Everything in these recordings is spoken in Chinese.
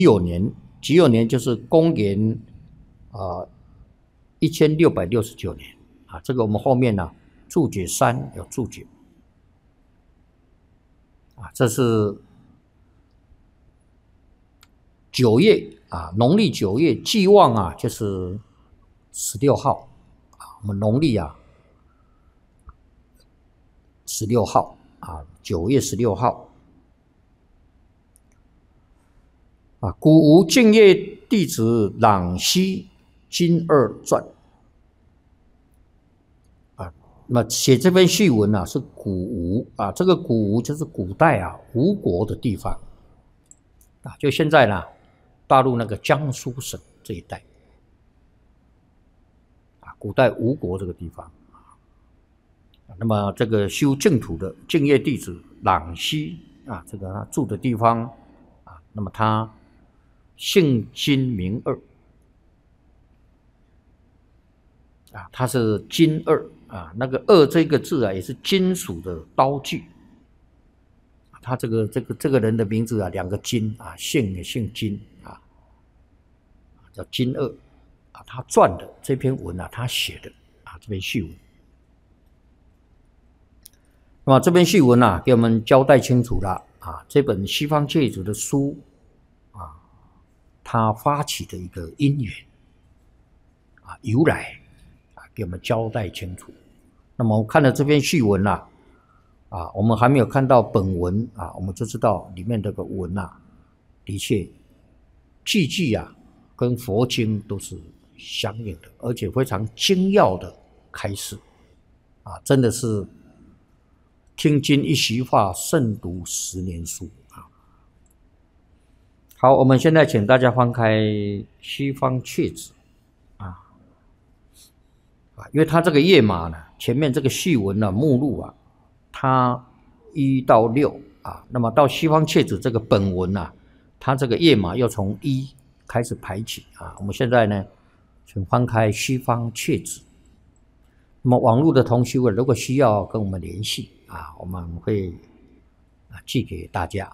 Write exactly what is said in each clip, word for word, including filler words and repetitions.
有年，己酉年就是公元啊一千六百六十九年啊，这个我们后面呢、啊、注解三有注解啊，这是九月啊，农历九月忌旺啊，就是十六号啊，我们农历啊十六号啊，九月十六号。啊，古吴敬业弟子朗西金二传啊，那么写这篇序文啊是古吴啊，这个古吴就是古代啊吴国的地方啊，就现在呢大陆那个江苏省这一带啊，古代吴国这个地方啊，那么这个修净土的敬业弟子朗西啊，这个他住的地方啊，那么他姓金名二啊，他是金二啊，那个二这个字啊，也是金属的刀具。他这个这个这个人的名字啊，两个金啊，姓也姓金啊，叫金二啊。他撰的这篇文啊，他写的啊，这篇序文。那么这篇序文啊，给我们交代清楚了啊，这本西方戒指的书啊。他发起的一个因缘啊，由来啊，给我们交代清楚。那么我看了这篇序文啊，啊，我们还没有看到本文啊，我们就知道里面这个文啊，的确句句啊，跟佛经都是相应的，而且非常精要的开示啊，真的是听经一席话，胜读十年书。好，我们现在请大家翻开《西方阙子》啊，啊，因为它这个页码呢，前面这个序文呢、目录啊，它一到六啊，那么到《西方阙子》这个本文啊，它这个页码又从一开始排起啊。我们现在呢，请翻开《西方阙子》。那么网络的同修啊，如果需要跟我们联系啊，我们会啊寄给大家。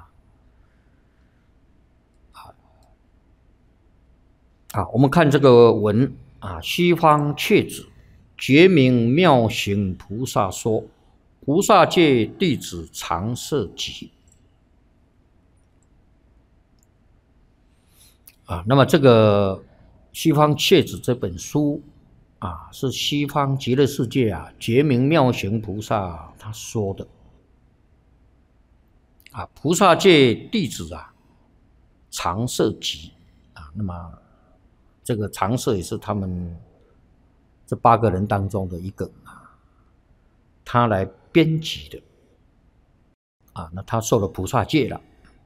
啊，我们看这个文啊，西方阙子觉明妙行菩萨说，菩萨戒弟子常摄集啊。那么这个西方阙子这本书啊，是西方极乐世界啊觉明妙行菩萨他说的啊，菩萨戒弟子啊常摄集啊，那么。这个常摄也是他们这八个人当中的一个啊，他来编辑的啊，那他受了菩萨戒了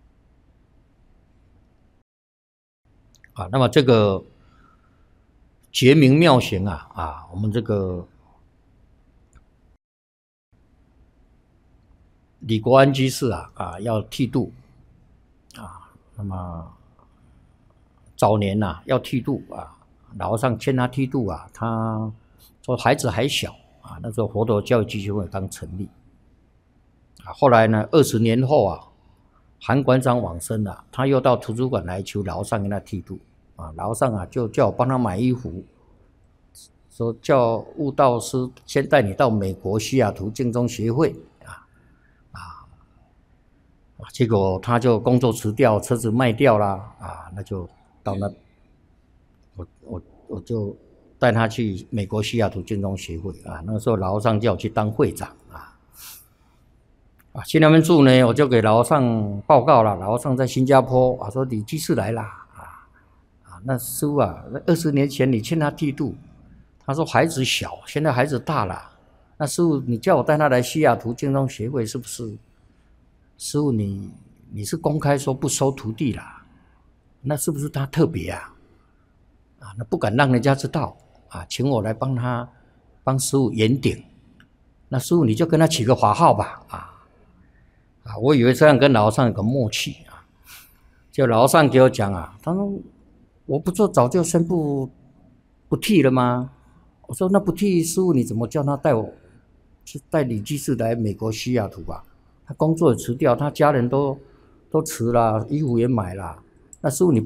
啊，那么这个觉明妙行啊啊，我们这个李国安居士啊啊要剃度啊，那么。早年呐、啊，要剃度啊，老和尚劝他剃度啊，他说孩子还小啊，那时候佛陀教育基金会刚成立啊。后来呢，二十年后啊，韩馆长往生了，他又到图书馆来求老和尚给他剃度啊，老和尚啊就叫我帮他买衣服，说叫悟道师先带你到美国西雅图净宗协会啊啊，结果他就工作辞掉，车子卖掉了啊，那就。到那，我我我就带他去美国西雅图净宗协会啊。那时候老和尚叫我去当会长啊。啊，去那边住呢，我就给老和尚报告了。老和尚在新加坡啊，说李居士来啦啊啊，那师父啊，那二十年前你劝他剃度，他说孩子小，现在孩子大了。那师父，你叫我带他来西雅图净宗协会，是不是？师父，你你是公开说不收徒弟啦？那是不是他特别啊？啊，那不敢让人家知道啊，请我来帮他帮师父圆顶。那师父你就跟他起个法号吧，啊啊，我以为这样跟老和尚有个默契啊。就老和尚给我讲啊，他说我不做早就宣布不剃了吗？我说那不剃，师父你怎么叫他带我去带李居士来美国西雅图啊？他工作也辞掉，他家人都都辞了，衣服也买了。 那师傅你